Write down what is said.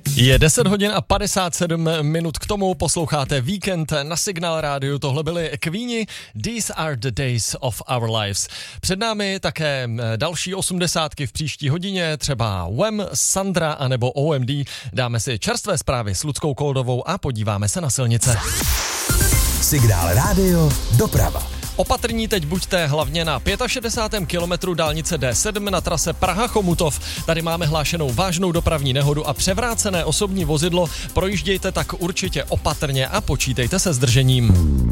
Je 10 hodin a 57 minut, k tomu posloucháte Víkend na Signál rádiu. Tohle byly Queeni, These are the days of our lives. Před námi také další 80 v příští hodině, třeba Wham, Sandra anebo OMD. Dáme si čerstvé zprávy s Luckou Koldovou a podíváme se na silnice. Signál rádio, doprava. Opatrní teď buďte hlavně na 65. kilometru dálnice D7 na trase Praha-Chomutov. Tady máme hlášenou vážnou dopravní nehodu a převrácené osobní vozidlo. Projíždějte tak určitě opatrně a počítejte se zdržením.